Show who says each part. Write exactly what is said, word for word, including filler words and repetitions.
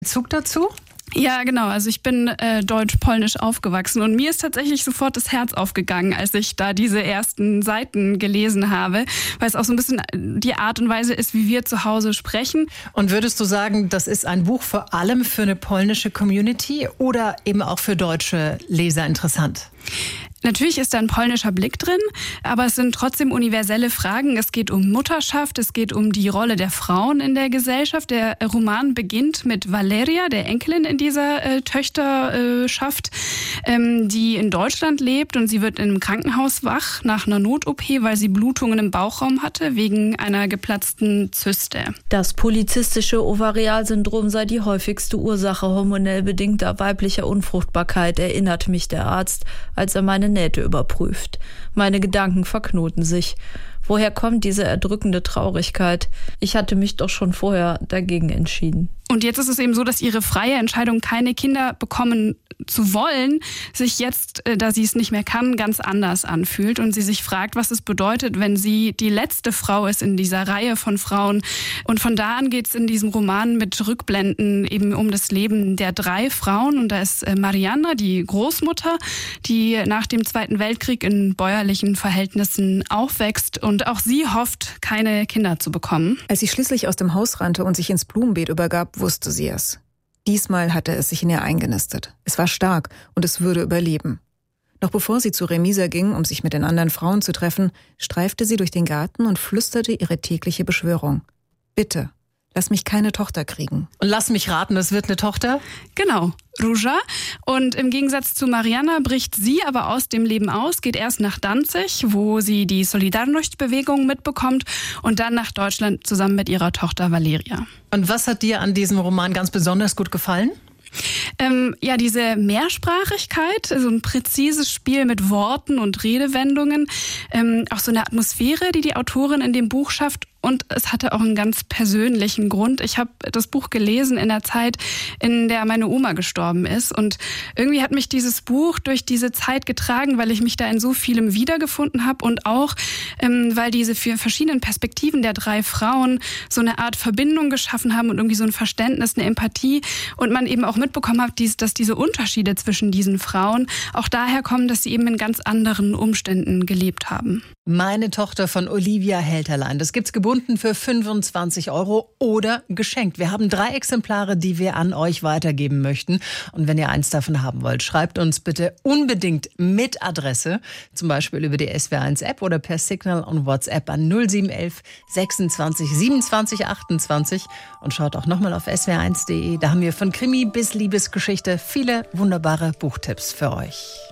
Speaker 1: Bezug dazu?
Speaker 2: Ja, genau. Also ich bin äh, deutsch-polnisch aufgewachsen und mir ist tatsächlich sofort das Herz aufgegangen, als ich da diese ersten Seiten gelesen habe, weil es auch so ein bisschen die Art und Weise ist, wie wir zu Hause sprechen.
Speaker 1: Und würdest du sagen, das ist ein Buch vor allem für eine polnische Community oder eben auch für deutsche Leser interessant?
Speaker 2: Natürlich ist da ein polnischer Blick drin, aber es sind trotzdem universelle Fragen. Es geht um Mutterschaft, es geht um die Rolle der Frauen in der Gesellschaft. Der Roman beginnt mit Valeria, der Enkelin in dieser äh, Töchterschaft, ähm, die in Deutschland lebt, und sie wird im Krankenhaus wach nach einer Not-O P, weil sie Blutungen im Bauchraum hatte wegen einer geplatzten Zyste.
Speaker 3: Das polyzystische Ovarialsyndrom sei die häufigste Ursache hormonell bedingter weiblicher Unfruchtbarkeit, erinnert mich der Arzt, als er meine Nähte überprüft. Meine Gedanken verknoten sich. Woher kommt diese erdrückende Traurigkeit? Ich hatte mich doch schon vorher dagegen entschieden.
Speaker 2: Und jetzt ist es eben so, dass ihre freie Entscheidung, keine Kinder bekommen zu wollen, sich jetzt, da sie es nicht mehr kann, ganz anders anfühlt. Und sie sich fragt, was es bedeutet, wenn sie die letzte Frau ist in dieser Reihe von Frauen. Und von da an geht es in diesem Roman mit Rückblenden eben um das Leben der drei Frauen. Und da ist Marianna, die Großmutter, die nach dem Zweiten Weltkrieg in bäuerlichen Verhältnissen aufwächst. Und auch sie hofft, keine Kinder zu bekommen.
Speaker 4: Als sie schließlich aus dem Haus rannte und sich ins Blumenbeet übergab, wusste sie es. Diesmal hatte es sich in ihr eingenistet. Es war stark und es würde überleben. Noch bevor sie zu Remisa ging, um sich mit den anderen Frauen zu treffen, streifte sie durch den Garten und flüsterte ihre tägliche Beschwörung. Bitte, lass mich keine Tochter kriegen.
Speaker 1: Und lass mich raten, es wird eine Tochter?
Speaker 2: Genau, Róża. Und im Gegensatz zu Marianna bricht sie aber aus dem Leben aus, geht erst nach Danzig, wo sie die Solidarność-Bewegung mitbekommt, und dann nach Deutschland zusammen mit ihrer Tochter Valeria.
Speaker 1: Und was hat dir an diesem Roman ganz besonders gut gefallen?
Speaker 2: Ähm, ja, diese Mehrsprachigkeit, so ein präzises Spiel mit Worten und Redewendungen, ähm, auch so eine Atmosphäre, die die Autorin in dem Buch schafft. Und es hatte auch einen ganz persönlichen Grund. Ich habe das Buch gelesen in der Zeit, in der meine Oma gestorben ist. Und irgendwie hat mich dieses Buch durch diese Zeit getragen, weil ich mich da in so vielem wiedergefunden habe. Und auch, ähm, weil diese vier verschiedenen Perspektiven der drei Frauen so eine Art Verbindung geschaffen haben und irgendwie so ein Verständnis, eine Empathie. Und man eben auch mitbekommen hat, dass diese Unterschiede zwischen diesen Frauen auch daher kommen, dass sie eben in ganz anderen Umständen gelebt haben.
Speaker 1: Meine Tochter von Olivia Helterlein. Das gibt's gebunden für fünfundzwanzig Euro oder geschenkt. Wir haben drei Exemplare, die wir an euch weitergeben möchten. Und wenn ihr eins davon haben wollt, schreibt uns bitte unbedingt mit Adresse. Zum Beispiel über die S W R eins App oder per Signal und WhatsApp an null sieben elf sechsundzwanzig siebenundzwanzig achtundzwanzig. Und schaut auch nochmal auf S W R eins punkt de. Da haben wir von Krimi bis Liebesgeschichte viele wunderbare Buchtipps für euch.